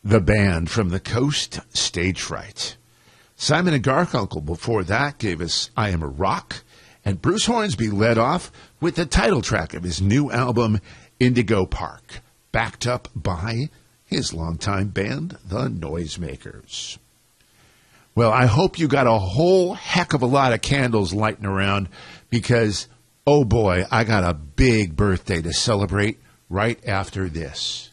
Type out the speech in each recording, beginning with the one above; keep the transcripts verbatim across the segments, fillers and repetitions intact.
The band from the coast, Stage Fright. Simon and Garfunkel before that gave us I Am a Rock, and Bruce Hornsby led off with the title track of his new album, Indigo Park, backed up by his longtime band, the Noisemakers. Well, I hope you got a whole heck of a lot of candles lighting around because, oh boy, I got a big birthday to celebrate right after this.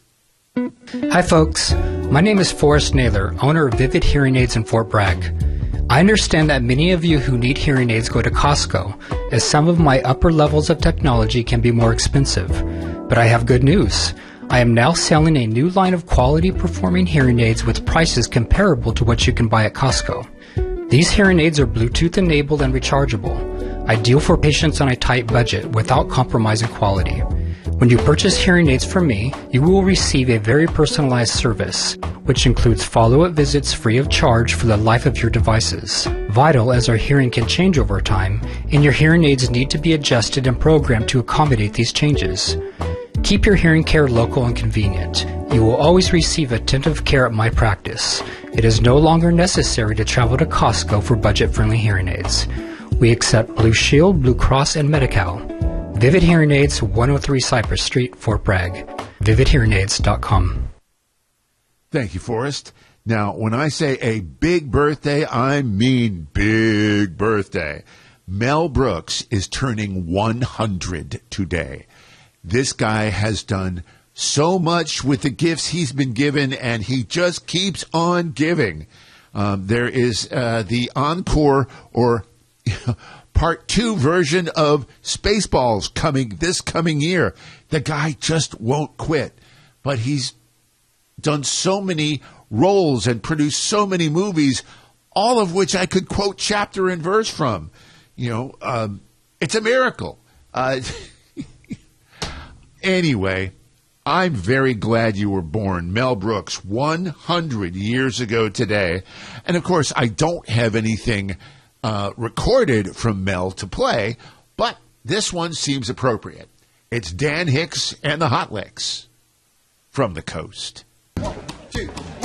Hi folks, my name is Forrest Naylor, owner of Vivid Hearing Aids in Fort Bragg. I understand that many of you who need hearing aids go to Costco, as some of my upper levels of technology can be more expensive. But I have good news. I am now selling a new line of quality performing hearing aids with prices comparable to what you can buy at Costco. These hearing aids are Bluetooth enabled and rechargeable, ideal for patients on a tight budget without compromising quality. When you purchase hearing aids from me, you will receive a very personalized service, which includes follow-up visits free of charge for the life of your devices. Vital as our hearing can change over time, and your hearing aids need to be adjusted and programmed to accommodate these changes. Keep your hearing care local and convenient. You will always receive attentive care at my practice. It is no longer necessary to travel to Costco for budget-friendly hearing aids. We accept Blue Shield, Blue Cross, and Medi-Cal. Vivid Hearing Aids, one oh three Cypress Street, Fort Bragg. vivid hearing aids dot com. Thank you, Forrest. Now, when I say a big birthday, I mean big birthday. Mel Brooks is turning one hundred today. This guy has done so much with the gifts he's been given, and he just keeps on giving. Um, there is uh, the encore or part two version of Spaceballs coming this coming year. The guy just won't quit. But he's done so many roles and produced so many movies, all of which I could quote chapter and verse from. You know, um, it's a miracle. Uh, anyway, I'm very glad you were born, Mel Brooks, one hundred years ago today. And, of course, I don't have anything Uh, recorded from Mel to play, but this one seems appropriate. It's Dan Hicks and the Hot Licks from the coast. One, two.